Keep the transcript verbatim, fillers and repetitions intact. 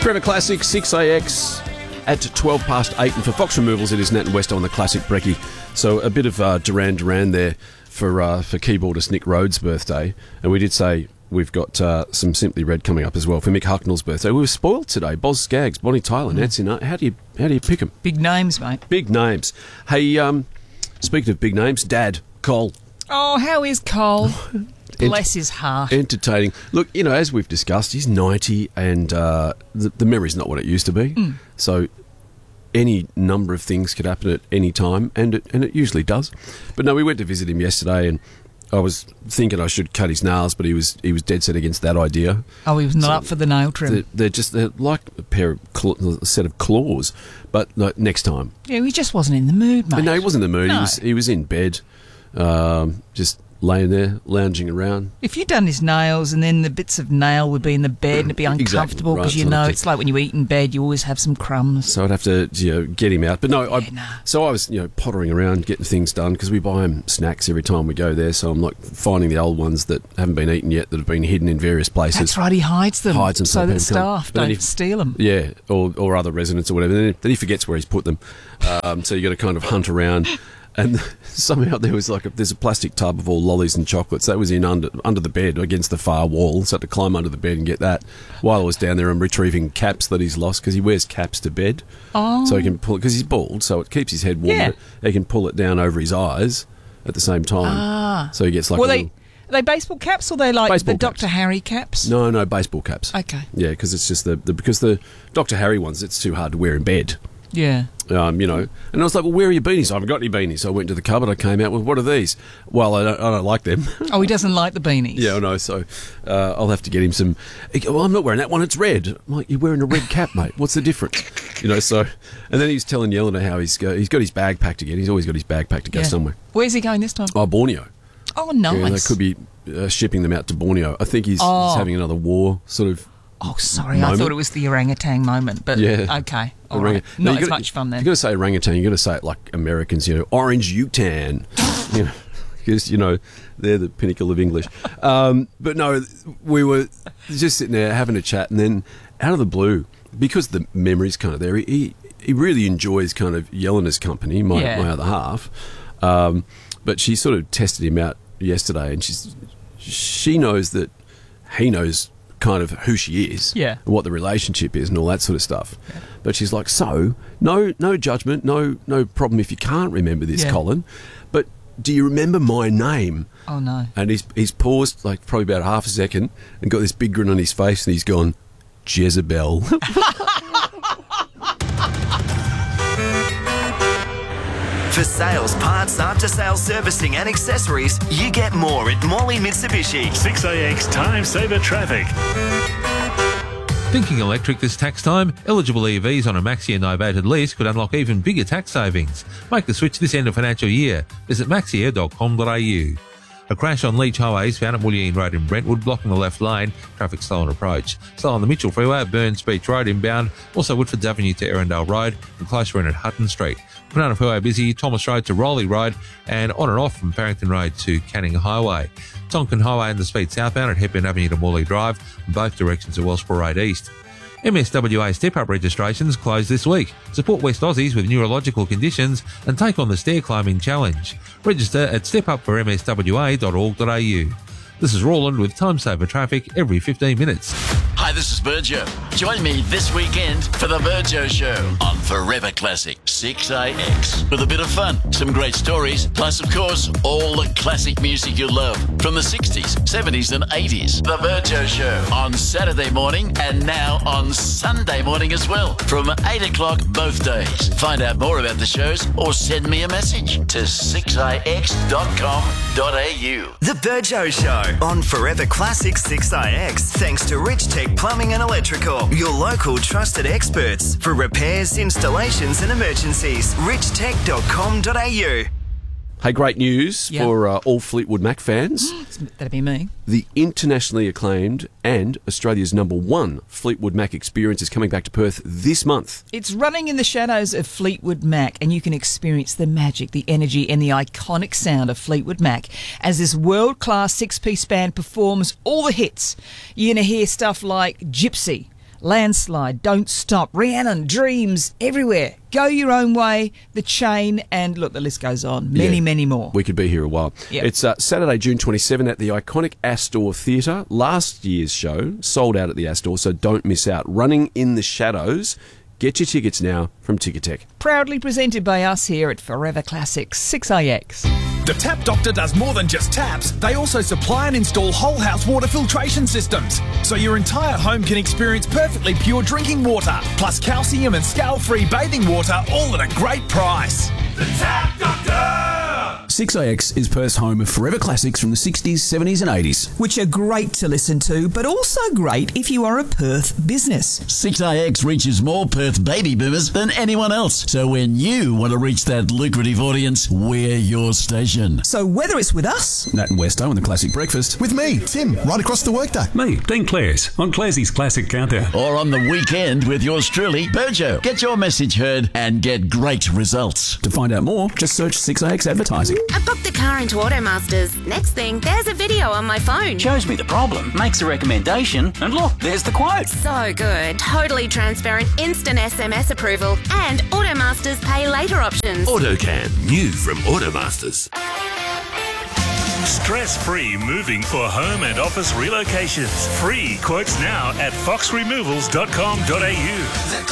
Forever Classic, six A X at twelve past eight. And for Fox Removals, it is Nat and West on the Classic Brekkie. So a bit of uh, Duran Duran there for uh, for keyboardist Nick Rhodes' birthday. And we did say we've got uh, some Simply Red coming up as well for Mick Hucknall's birthday. We were spoiled today. Boz Scaggs, Bonnie Tyler, mm. Nancy Nut. How do you how do you pick them? Big names, mate. Big names. Hey, um, speaking of big names, Dad, Cole. Oh, how is Cole? Bless his heart. Entertaining. Look, you know, as we've discussed, he's ninety and uh, the, the memory's not what it used to be. Mm. So any number of things could happen at any time, and it, and it usually does. But no, we went to visit him yesterday, and I was thinking I should cut his nails, but he was he was dead set against that idea. Oh, he was not so up for the nail trim. They're, they're just they're like a pair of cl- a set of claws. But no, next time. Yeah, he just wasn't in the mood, mate. No, he wasn't in the mood. No. He was he was in bed, um, just laying there, lounging around. If you'd done his nails and then the bits of nail would be in the bed and it'd be uncomfortable because, exactly, right. you know, so it's like when you eat in bed, you always have some crumbs. So I'd have to, you know, get him out. But no, yeah, I, nah. so I was, you know, pottering around, getting things done because we buy him snacks every time we go there. So I'm like finding the old ones that haven't been eaten yet that have been hidden in various places. That's right, he hides them, Hides them so so that people staff can't- but don't then he- steal them. Yeah, or, or other residents or whatever. Then, then he forgets where he's put them. Um, so you got to kind of hunt around. And somehow there was like a, there's a plastic tub of all lollies and chocolates that was in under under the bed against the far wall. So I had to climb under the bed and get that. While I was down there, I'm retrieving caps that he's lost because he wears caps to bed. Oh. So he can pull it because he's bald, so it keeps his head warm. Yeah. He can pull it down over his eyes at the same time. Ah. So he gets like Well, a they, little, are they baseball caps or they like Baseball the Doctor caps. Harry caps? no, no baseball caps. Okay. Yeah, because it's just the, the because the Doctor Harry ones, it's too hard to wear in bed. Yeah. Um, you know, and I was like, well, where are your beanies? I haven't got any beanies. So I went to the cupboard. I came out with, what are these? Well, I don't, I don't like them. Oh, he doesn't like the beanies. Yeah, I know. So uh, I'll have to get him some. He go, well, I'm not wearing that one. It's red. I'm like, you're wearing a red cap, mate. What's the difference? You know, so. And then he's telling Yelena how he's go, he's got his bag packed again. He's always got his bag packed to go Yeah. somewhere. Where's he going this time? Oh, Borneo. Oh, nice. Yeah, they could be uh, shipping them out to Borneo. I think he's, Oh. he's having another war sort of. Oh, sorry, I moment. thought it was the orangutan moment, but Yeah. okay, all Orang- right. No, Not you as gotta- much fun then. You've got to say orangutan. You've got to say it like Americans, you know, orange utan. You know, because, you know, they're the pinnacle of English. Um, but no, we were just sitting there having a chat, and then out of the blue, because the memory's kind of there, he he really enjoys kind of Yelena's company, my, Yeah. my other half. Um, but she sort of tested him out yesterday, and she's she knows that he knows kind of who she is, Yeah. and what the relationship is and all that sort of stuff. Yeah. But she's like, so no no judgment, no no problem if you can't remember this, Yeah. Colin, but do you remember my name? Oh no. And he's he's paused like probably about half a second and got this big grin on his face, and he's gone, Jezebel. For sales, parts, after-sales servicing and accessories, you get more at Morley Mitsubishi. six A X Time Saver Traffic. Thinking electric this tax time? Eligible E Vs on a Maxia novated lease could unlock even bigger tax savings. Make the switch this end of financial year. Visit maxia dot com dot a u. A crash on Leach Highway is found at Mullieen Road in Brentwood, blocking the left lane. Traffic slow on approach. Slow on the Mitchell Freeway at Burns Beach Road inbound. Also Woodfords Avenue to Erindale Road and closer in at Hutton Street. Banana Freeway busy, Thomas Road to Rowley Road and on and off from Farrington Road to Canning Highway. Tonkin Highway and the speed southbound at Hepburn Avenue to Morley Drive, both directions to Wellsborough Road East. M S W A step-up registrations close this week. Support West Aussies with neurological conditions and take on the stair climbing challenge. Register at step up for m s w a dot org dot a u. This is Roland with Time Saver Traffic every fifteen minutes. Hi, this is Virgil. Join me this weekend for the Virgil Show on Forever Classic six A X. With a bit of fun, some great stories, plus, of course, all the classic music you love from the sixties, seventies and eighties. The Virgil Show on Saturday morning and now on Sunday morning as well from eight o'clock both days. Find out more about the shows or send me a message to six a x dot com dot a u. The Virgil Show on Forever Classic six A X. Thanks to Rich Tech Plumbing and Electrical, your local trusted experts for repairs, installations and emergencies. rich tech dot com dot a u. Hey, great news Yeah. for uh, all Fleetwood Mac fans. That'd be me. The internationally acclaimed and Australia's number one Fleetwood Mac experience is coming back to Perth this month. It's running in the shadows of Fleetwood Mac, and you can experience the magic, the energy, and the iconic sound of Fleetwood Mac as this world-class six-piece band performs all the hits. You're going to hear stuff like Gypsy, Landslide, Don't Stop, Rhiannon, Dreams, everywhere. Go Your Own Way, The Chain, and look, the list goes on. Many, Yeah. many more. We could be here a while. Yep. It's uh, Saturday, June twenty-seventh at the iconic Astor Theatre. Last year's show sold out at the Astor, so don't miss out. Running in the Shadows. Get your tickets now from Ticketek. Proudly presented by us here at Forever Classic six A X. The Tap Doctor does more than just taps. They also supply and install whole house water filtration systems, so your entire home can experience perfectly pure drinking water, plus calcium and scale-free bathing water, all at a great price. The Tap Doctor! six A X is Perth's home of forever classics from the sixties, seventies and eighties. Which are great to listen to, but also great if you are a Perth business. six A X reaches more Perth baby boomers than anyone else. So when you want to reach that lucrative audience, we're your station. So whether it's with us, Nat and Westo on the Classic Breakfast. With me, Tim, right across the workday. Me, Dean Clares, on Clarsey's Classic Countdown. Or on the weekend with yours truly, Burjo. Get your message heard and get great results. To find out more, just search six A X Advertising. I booked the car into Automasters. Next thing, there's a video on my phone. Shows me the problem, makes a recommendation, and look, there's the quote. So good. Totally transparent, instant S M S approval, and Automasters pay later options. AutoCam, new from Automasters. Stress-free moving for home and office relocations. Free quotes now at fox removals dot com dot a u.